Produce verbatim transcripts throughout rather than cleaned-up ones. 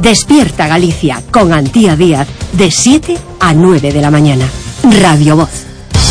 Despierta Galicia con Antía Díaz de siete a nueve de la mañana. Radio Voz.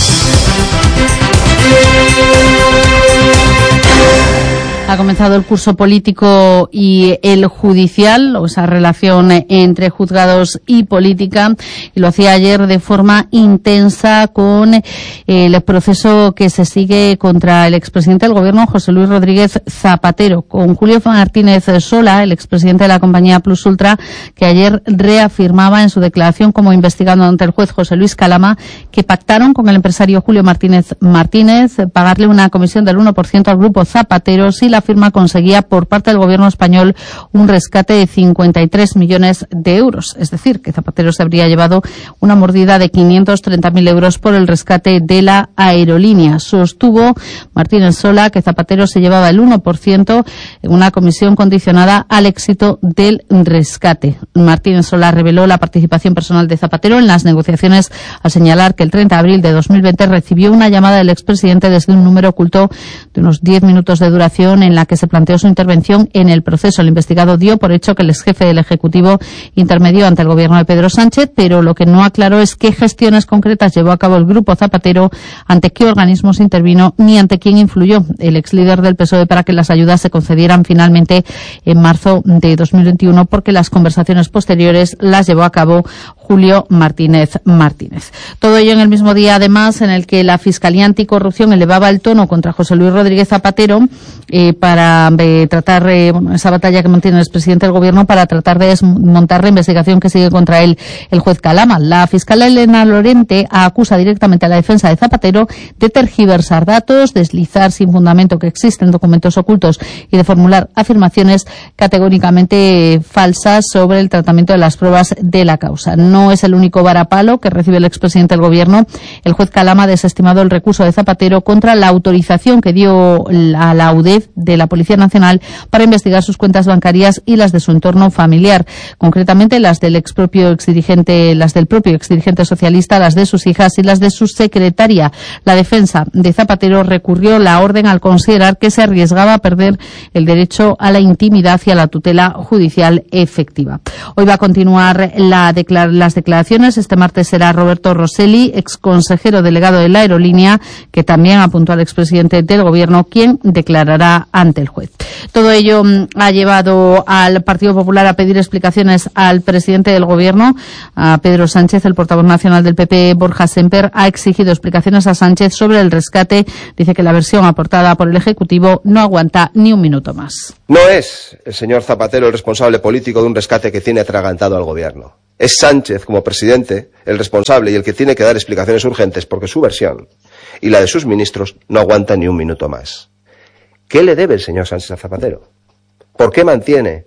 Ha comenzado el curso político y el judicial, o esa relación entre juzgados y política, y lo hacía ayer de forma intensa con el proceso que se sigue contra el expresidente del Gobierno, José Luis Rodríguez Zapatero, con Julio Martínez Sola, el expresidente de la compañía Plus Ultra, que ayer reafirmaba en su declaración como investigado ante el juez José Luis Calama que pactaron con el empresario Julio Martínez Martínez pagarle una comisión del uno por ciento al grupo Zapatero si la firma conseguía por parte del gobierno español un rescate de cincuenta y tres millones de euros. Es decir, que Zapatero se habría llevado una mordida de quinientos treinta mil euros por el rescate de la aerolínea. Sostuvo Martínez Sola que Zapatero se llevaba el uno por ciento en una comisión condicionada al éxito del rescate. Martínez Sola reveló la participación personal de Zapatero en las negociaciones al señalar que el treinta de abril de dos mil veinte recibió una llamada del expresidente desde un número oculto de unos diez minutos de duración en la que se planteó su intervención en el proceso. El investigado dio por hecho que el exjefe del Ejecutivo intermedió ante el gobierno de Pedro Sánchez, pero lo que no aclaró es qué gestiones concretas llevó a cabo el grupo Zapatero, ante qué organismos intervino, ni ante quién influyó el ex líder del P S O E para que las ayudas se concedieran finalmente en marzo de dos mil veintiuno, porque las conversaciones posteriores las llevó a cabo Julio Martínez Martínez. Todo ello en el mismo día, además, en el que la Fiscalía Anticorrupción elevaba el tono contra José Luis Rodríguez Zapatero eh, para eh, tratar eh, bueno, esa batalla que mantiene el expresidente del Gobierno para tratar de desmontar la investigación que sigue contra él el juez Calama. La fiscal Elena Lorente acusa directamente a la defensa de Zapatero de tergiversar datos, deslizar sin fundamento que existen documentos ocultos y de formular afirmaciones categóricamente falsas sobre el tratamiento de las pruebas de la causa. No es el único varapalo que recibe el expresidente del Gobierno. El juez Calama ha desestimado el recurso de Zapatero contra la autorización que dio a la U D E F de la Policía Nacional para investigar sus cuentas bancarias y las de su entorno familiar, concretamente las del expropio exdirigente, las del propio exdirigente socialista, las de sus hijas y las de su secretaria. La defensa de Zapatero recurrió la orden al considerar que se arriesgaba a perder el derecho a la intimidad y a la tutela judicial efectiva. Hoy va a continuar la declar- las declaraciones. Este martes será Roberto Rosselli, exconsejero delegado de la aerolínea, que también apuntó al expresidente del Gobierno, quien declarará ante el juez. Todo ello mm, ha llevado al Partido Popular a pedir explicaciones al presidente del Gobierno, a Pedro Sánchez. El portavoz nacional del P P, Borja Semper, ha exigido explicaciones a Sánchez sobre el rescate. Dice que la versión aportada por el Ejecutivo no aguanta ni un minuto más. No es el señor Zapatero el responsable político de un rescate que tiene atragantado al Gobierno. Es Sánchez, como presidente, el responsable y el que tiene que dar explicaciones urgentes, porque su versión y la de sus ministros no aguanta ni un minuto más. ¿Qué le debe el señor Sánchez a Zapatero? ¿Por qué mantiene?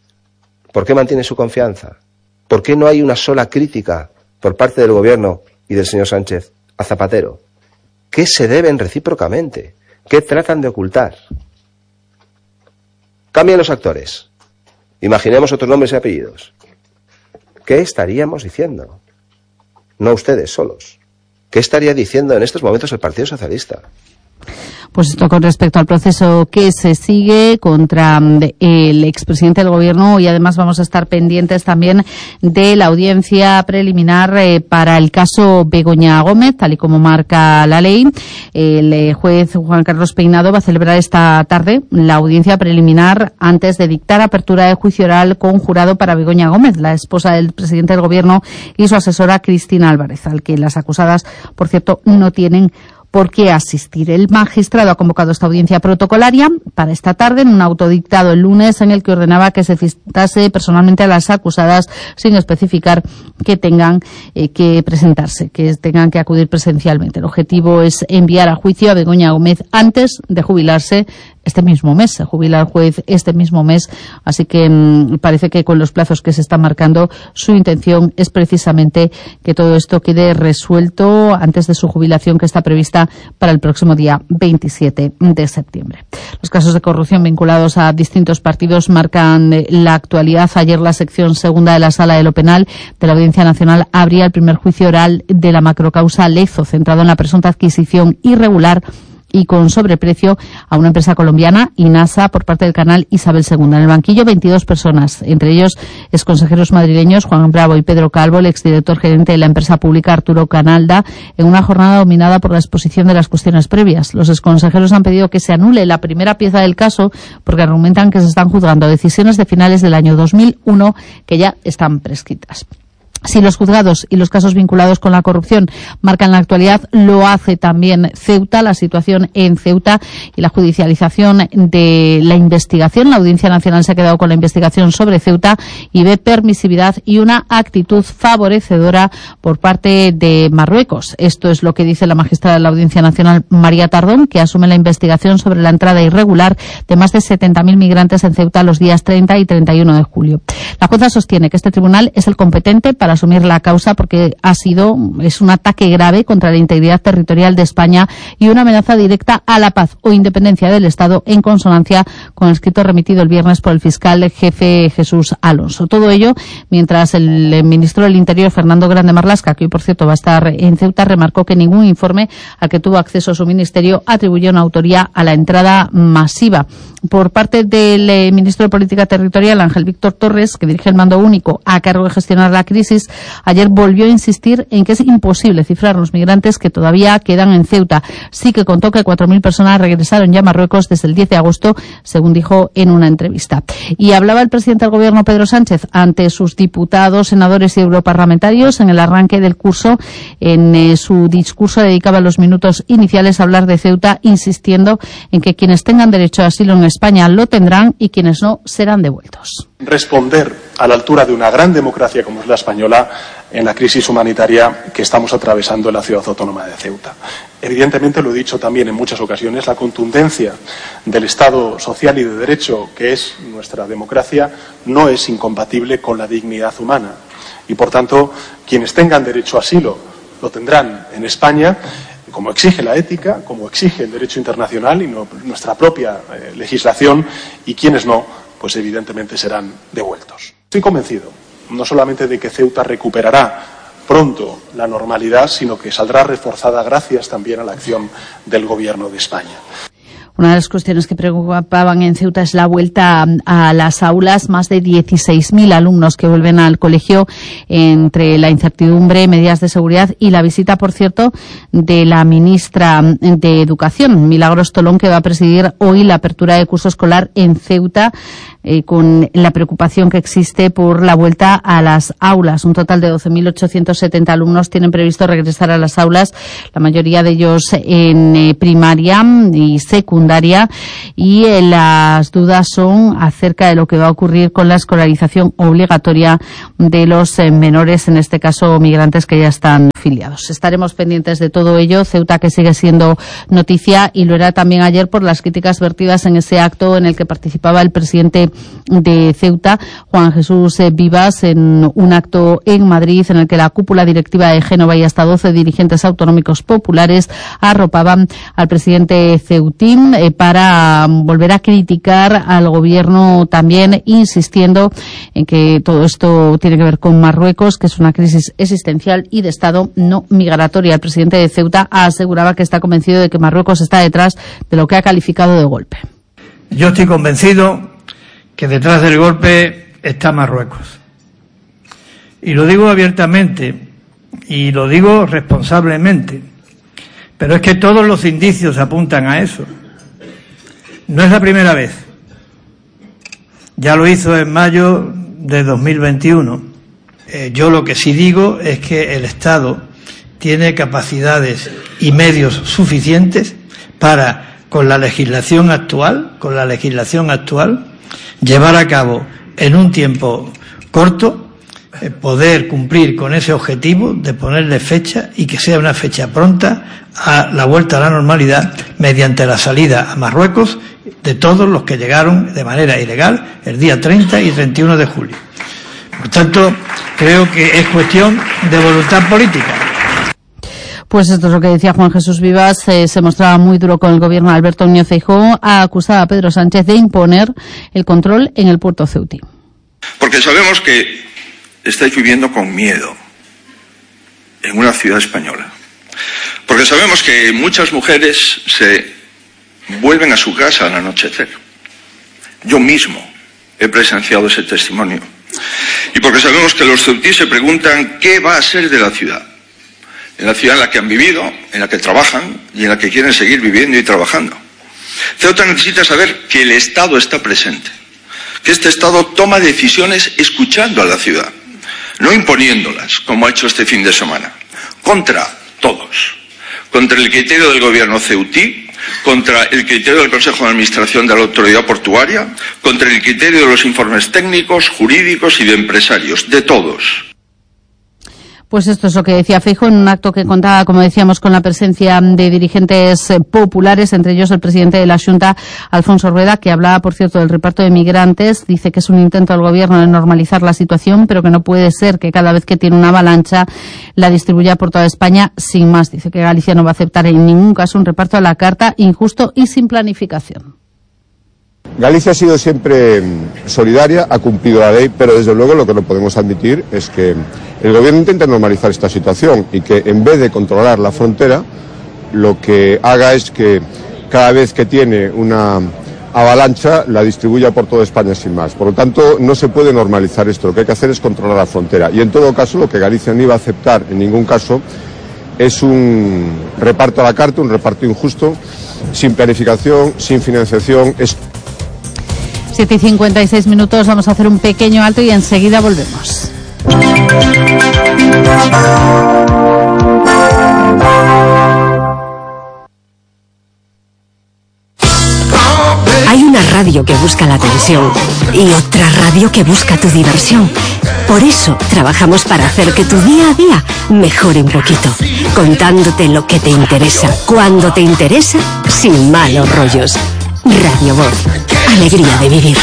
¿Por qué mantiene su confianza? ¿Por qué no hay una sola crítica por parte del Gobierno y del señor Sánchez a Zapatero? ¿Qué se deben recíprocamente? ¿Qué tratan de ocultar? Cambien los actores. Imaginemos otros nombres y apellidos. ¿Qué estaríamos diciendo? No ustedes solos. ¿Qué estaría diciendo en estos momentos el Partido Socialista? Pues esto con respecto al proceso que se sigue contra el expresidente del Gobierno, y además vamos a estar pendientes también de la audiencia preliminar eh, para el caso Begoña Gómez, tal y como marca la ley. El eh, juez Juan Carlos Peinado va a celebrar esta tarde la audiencia preliminar antes de dictar apertura de juicio oral con jurado para Begoña Gómez, la esposa del presidente del Gobierno, y su asesora Cristina Álvarez, al que las acusadas, por cierto, no tienen por qué asistir. El magistrado ha convocado esta audiencia protocolaria para esta tarde en un auto dictado el lunes en el que ordenaba que se citase personalmente a las acusadas sin especificar que tengan eh, que presentarse, que tengan que acudir presencialmente. El objetivo es enviar a juicio a Begoña Gómez antes de jubilarse este mismo mes. Se jubila el juez este mismo mes, así que mmm, parece que con los plazos que se están marcando, su intención es precisamente que todo esto quede resuelto antes de su jubilación, que está prevista para el próximo día veintisiete de septiembre. Los casos de corrupción vinculados a distintos partidos marcan eh, la actualidad. Ayer la sección segunda de la Sala de lo Penal de la Audiencia Nacional abría el primer juicio oral de la macrocausa Lezo, centrado en la presunta adquisición irregular y con sobreprecio a una empresa colombiana, INASA, por parte del canal Isabel segunda. En el banquillo, veintidós personas, entre ellos exconsejeros madrileños Juan Bravo y Pedro Calvo, el exdirector gerente de la empresa pública Arturo Canalda, en una jornada dominada por la exposición de las cuestiones previas. Los exconsejeros han pedido que se anule la primera pieza del caso porque argumentan que se están juzgando decisiones de finales del año dos mil uno que ya están prescritas. Si los juzgados y los casos vinculados con la corrupción marcan la actualidad, lo hace también Ceuta, la situación en Ceuta y la judicialización de la investigación. La Audiencia Nacional se ha quedado con la investigación sobre Ceuta y ve permisividad y una actitud favorecedora por parte de Marruecos. Esto es lo que dice la magistrada de la Audiencia Nacional, María Tardón, que asume la investigación sobre la entrada irregular de más de setenta mil migrantes en Ceuta los días treinta y treinta y uno de julio. La jueza sostiene que este tribunal es el competente para asumir la causa porque ha sido, es un ataque grave contra la integridad territorial de España y una amenaza directa a la paz o independencia del Estado, en consonancia con el escrito remitido el viernes por el fiscal jefe Jesús Alonso. Todo ello mientras el ministro del Interior, Fernando Grande Marlaska, que hoy por cierto va a estar en Ceuta, remarcó que ningún informe al que tuvo acceso su ministerio atribuyó una autoría a la entrada masiva. Por parte del eh, ministro de Política Territorial, Ángel Víctor Torres, que dirige el mando único a cargo de gestionar la crisis, ayer volvió a insistir en que es imposible cifrar los migrantes que todavía quedan en Ceuta. Sí que contó que cuatro mil personas regresaron ya a Marruecos desde el diez de agosto, según dijo en una entrevista. Y hablaba el presidente del Gobierno, Pedro Sánchez, ante sus diputados, senadores y europarlamentarios en el arranque del curso. En eh, su discurso dedicaba los minutos iniciales a hablar de Ceuta, insistiendo en que quienes tengan derecho a asilo en España lo tendrán y quienes no serán devueltos. Responder a la altura de una gran democracia como es la española en la crisis humanitaria que estamos atravesando en la ciudad autónoma de Ceuta. Evidentemente, lo he dicho también en muchas ocasiones, la contundencia del Estado social y de derecho que es nuestra democracia no es incompatible con la dignidad humana y, por tanto, quienes tengan derecho a asilo lo tendrán en España, como exige la ética, como exige el derecho internacional y no, nuestra propia eh, legislación, y quienes no, pues evidentemente serán devueltos. Estoy convencido, no solamente de que Ceuta recuperará pronto la normalidad, sino que saldrá reforzada gracias también a la acción del Gobierno de España. Una de las cuestiones que preocupaban en Ceuta es la vuelta a las aulas. Más de dieciséis mil alumnos que vuelven al colegio entre la incertidumbre, medidas de seguridad y la visita, por cierto, de la ministra de Educación, Milagros Tolón, que va a presidir hoy la apertura de curso escolar en Ceuta, eh, con la preocupación que existe por la vuelta a las aulas. Un total de doce mil ochocientos setenta alumnos tienen previsto regresar a las aulas, la mayoría de ellos en eh, primaria y secundaria, y eh, las dudas son acerca de lo que va a ocurrir con la escolarización obligatoria de los eh, menores, en este caso migrantes que ya están filiados. Estaremos pendientes de todo ello. Ceuta, que sigue siendo noticia, y lo era también ayer por las críticas vertidas en ese acto en el que participaba el presidente de Ceuta, Juan Jesús eh, Vivas, en un acto en Madrid en el que la cúpula directiva de Génova y hasta doce dirigentes autonómicos populares arropaban al presidente ceutín eh, para volver a criticar al gobierno, también insistiendo en que todo esto tiene que ver con Marruecos, que es una crisis existencial y de Estado, no migratoria. El presidente de Ceuta aseguraba que está convencido de que Marruecos está detrás de lo que ha calificado de golpe. Yo estoy convencido que detrás del golpe está Marruecos. Y lo digo abiertamente y lo digo responsablemente, pero es que todos los indicios apuntan a eso. No es la primera vez. Ya lo hizo en mayo de dos mil veintiuno. Eh, yo lo que sí digo es que el Estado tiene capacidades y medios suficientes para, con la legislación actual, con la legislación actual, llevar a cabo en un tiempo corto, eh, poder cumplir con ese objetivo de ponerle fecha y que sea una fecha pronta a la vuelta a la normalidad mediante la salida a Marruecos de todos los que llegaron de manera ilegal el día treinta y treinta y uno de julio. Por tanto, creo que es cuestión de voluntad política. Pues esto es lo que decía Juan Jesús Vivas. Eh, se mostraba muy duro con el gobierno de Alberto Núñez Feijóo. Ha acusado a Pedro Sánchez de imponer el control en el puerto ceutí. Porque sabemos que estáis viviendo con miedo en una ciudad española. Porque sabemos que muchas mujeres se vuelven a su casa al anochecer. Yo mismo he presenciado ese testimonio. Y porque sabemos que los ceutíes se preguntan qué va a ser de la ciudad. En la ciudad en la que han vivido, en la que trabajan y en la que quieren seguir viviendo y trabajando. Ceuta necesita saber que el Estado está presente. Que este Estado toma decisiones escuchando a la ciudad. No imponiéndolas, como ha hecho este fin de semana. Contra todos. Contra el criterio del gobierno ceutí, contra el criterio del Consejo de Administración de la Autoridad Portuaria, contra el criterio de los informes técnicos, jurídicos y de empresarios, de todos. Pues esto es lo que decía Feijóo en un acto que contaba, como decíamos, con la presencia de dirigentes populares, entre ellos el presidente de la Xunta, Alfonso Rueda, que hablaba, por cierto, del reparto de migrantes. Dice que es un intento del gobierno de normalizar la situación, pero que no puede ser que cada vez que tiene una avalancha la distribuya por toda España sin más. Dice que Galicia no va a aceptar en ningún caso un reparto a la carta injusto y sin planificación. Galicia ha sido siempre solidaria, ha cumplido la ley, pero desde luego lo que no podemos admitir es que el gobierno intente normalizar esta situación y que en vez de controlar la frontera, lo que haga es que cada vez que tiene una avalancha la distribuya por toda España sin más. Por lo tanto, no se puede normalizar esto, lo que hay que hacer es controlar la frontera. Y en todo caso, lo que Galicia no iba a aceptar en ningún caso es un reparto a la carta, un reparto injusto, sin planificación, sin financiación. Es siete y cincuenta y seis minutos, vamos a hacer un pequeño alto y enseguida volvemos. Hay una radio que busca la atención y otra radio que busca tu diversión. Por eso trabajamos para hacer que tu día a día mejore un poquito, contándote lo que te interesa, cuando te interesa, sin malos rollos. Radio Voz, alegría de vivir.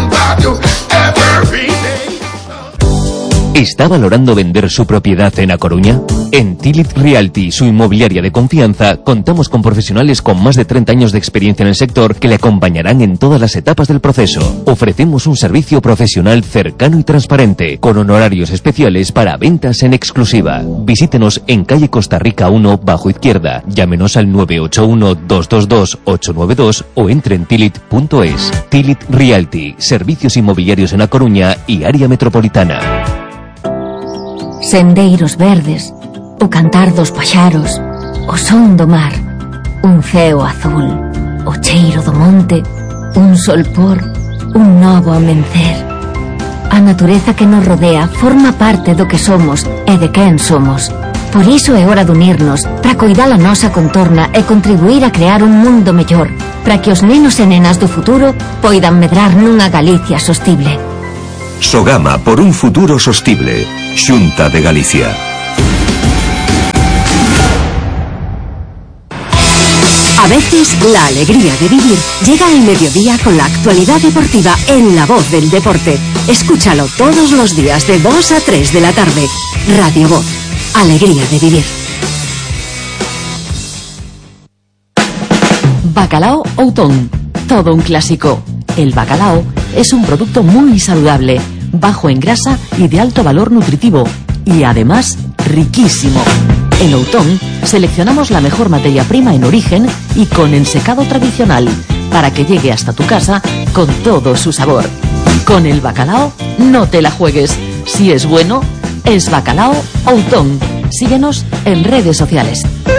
¿Está valorando vender su propiedad en A Coruña? En Tilit Realty, su inmobiliaria de confianza, contamos con profesionales con más de treinta años de experiencia en el sector que le acompañarán en todas las etapas del proceso. Ofrecemos un servicio profesional cercano y transparente, con honorarios especiales para ventas en exclusiva. Visítenos en calle Costa Rica uno, bajo izquierda. Llámenos al nueve ocho uno, dos dos dos, ocho nueve dos o entre en tilit punto es. Tilit Realty, servicios inmobiliarios en A Coruña y área metropolitana. Sendeiros verdes, o cantar dos paxaros, o son do mar, un ceo azul, o cheiro do monte, un solpor, un novo amencer. A natureza que nos rodea forma parte do que somos e de quen somos. Por iso é hora de unirnos para coidar a nosa contorna e contribuir a crear un mundo mellor, para que os nenos e nenas do futuro poidan medrar nunha Galicia sostible. Sogama por un futuro sostible. Xunta de Galicia. A veces la alegría de vivir llega al mediodía con la actualidad deportiva en La Voz del Deporte. Escúchalo todos los días de dos a tres de la tarde. Radio Voz, alegría de vivir. Bacalao Outón, todo un clásico. El bacalao es un producto muy saludable, bajo en grasa y de alto valor nutritivo, y además riquísimo. En Outón seleccionamos la mejor materia prima en origen y con ensecado tradicional, para que llegue hasta tu casa con todo su sabor. Con el bacalao no te la juegues. Si es bueno, es Bacalao Outón. Síguenos en redes sociales.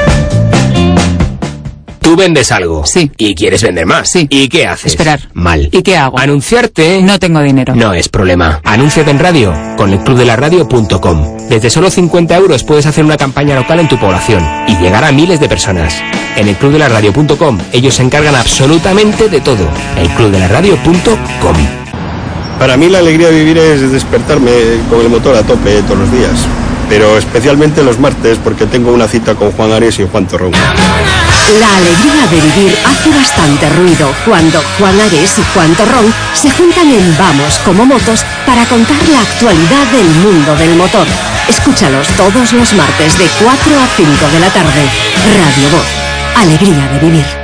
Tú vendes algo. Sí. Y quieres vender más. Sí. ¿Y qué haces? Esperar. Mal. ¿Y qué hago? Anunciarte. No tengo dinero. No es problema. Anúnciate en radio con el club de la radio punto com. Desde solo cincuenta euros puedes hacer una campaña local en tu población y llegar a miles de personas. En el club de la radio punto com ellos se encargan absolutamente de todo. el club de la radio punto com. Para mí la alegría de vivir es despertarme con el motor a tope todos los días. Pero especialmente los martes porque tengo una cita con Juan Ares y Juan Torrón. La alegría de vivir hace bastante ruido cuando Juan Ares y Juan Torrón se juntan en Vamos como Motos para contar la actualidad del mundo del motor. Escúchalos todos los martes de cuatro a cinco de la tarde. Radio Voz, alegría de vivir.